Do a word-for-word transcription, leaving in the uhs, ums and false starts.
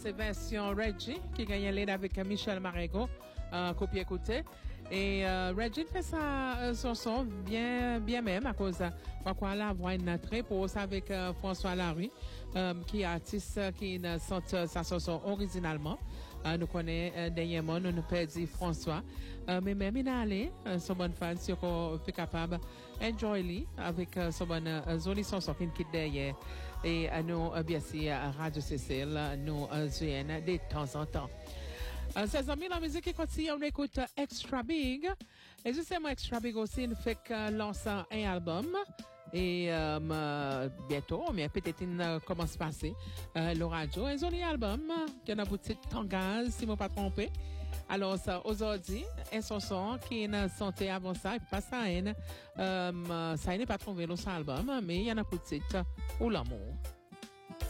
c'est version Reggie qui gagne l'aide avec Michel Marego, euh, copie écoutée. Et euh, Reggie fait sa euh, chanson bien bien même à cause de quoi la voix une très pour ça avec euh, François Larue euh, qui est artiste qui ne chante sa chanson originalement. Euh, nous connaît euh, dernièrement nous nous perdu François euh, mais même il a allé euh, son bonne fan si on est capable enjoy lui avec euh, son bonne euh, jolie chanson qui est derrière et euh, nous euh, bien sûr Radio Cécile nous euh, jouons de temps en temps. Euh, ses amis, la musique qui continue, on écoute uh, Extra Big. Et justement, Extra Big aussi, il fait que lance un album. Et euh, euh, bientôt, mais peut-être il euh, commence à passer euh, le radio. Ils ont un album qui a une boutique Tangaz, si je ne me pas trompé. Alors, ça, aujourd'hui, un chanson qui est santé avant ça, et pas ça, euh, ça n'est pas trouvé l'autre album, mais il y en a une petite ou l'amour.